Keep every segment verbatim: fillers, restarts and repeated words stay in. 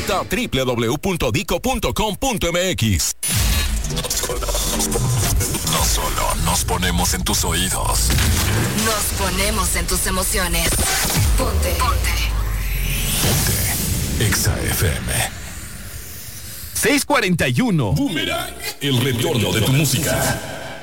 Visita doble u doble u doble u punto dico punto com punto m x. No solo nos ponemos en tus oídos, nos ponemos en tus emociones. Ponte. Ponte. Ponte. Exa F M. seis cuarenta y uno. Boomerang, el retorno de tu música.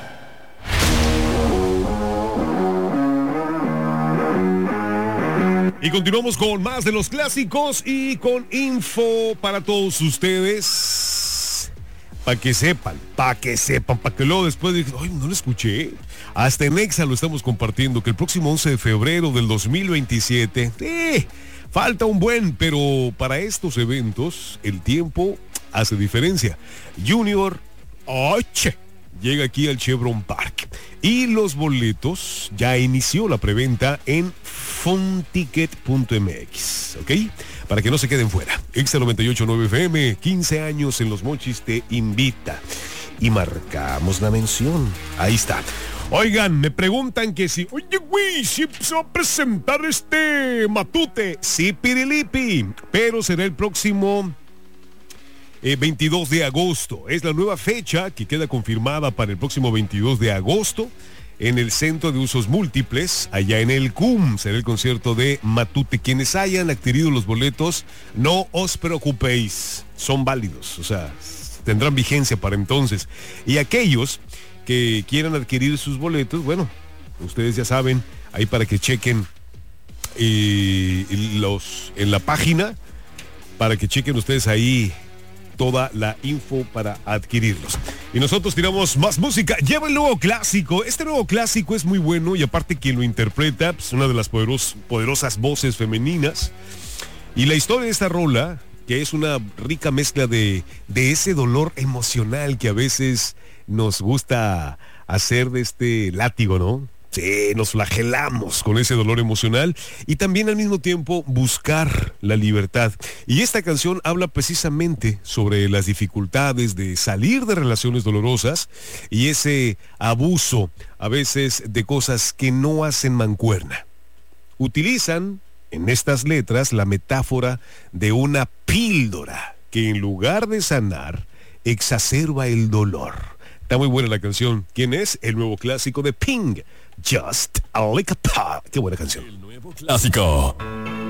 Y continuamos con más de los clásicos y con info para todos ustedes. Para que sepan, para que sepan, para que luego después digan, ay, no lo escuché. Hasta en Exa lo estamos compartiendo, que el próximo once de febrero del dos mil veintisiete, eh, falta un buen, pero para estos eventos el tiempo hace diferencia. Junior H llega aquí al Chevron Park y los boletos ya inició la preventa en funticket punto m x, ¿ok? Para que no se queden fuera. Exa noventa y ocho punto nueve F M, quince años en Los Mochis te invita. Y marcamos la mención. Ahí está. Oigan, me preguntan que si, oye, güey, si se va a presentar este Matute. Sí, pirilipi, pero será el próximo eh, veintidós de agosto. Es la nueva fecha que queda confirmada para el próximo veintidós de agosto. En el Centro de Usos Múltiples, allá en el C U M, será el concierto de Matute. Quienes hayan adquirido los boletos, no os preocupéis, son válidos, o sea, tendrán vigencia para entonces. Y aquellos que quieran adquirir sus boletos, bueno, ustedes ya saben, ahí para que chequen eh, los, en la página, para que chequen ustedes ahí toda la info para adquirirlos. Y nosotros tiramos más música. Lleva el nuevo clásico. Este nuevo clásico es muy bueno y aparte quien lo interpreta, pues una de las poderos, poderosas voces femeninas. Y la historia de esta rola, que es una rica mezcla de, de ese dolor emocional que a veces nos gusta hacer de este látigo, ¿no? Sí, nos flagelamos con ese dolor emocional y también al mismo tiempo buscar la libertad. Y esta canción habla precisamente sobre las dificultades de salir de relaciones dolorosas y ese abuso a veces de cosas que no hacen mancuerna. Utilizan en estas letras la metáfora de una píldora que en lugar de sanar exacerba el dolor. Está muy buena la canción. ¿Quién es? El nuevo clásico de Pink, Just a Lick Apart. Qué buena canción. El nuevo clásico.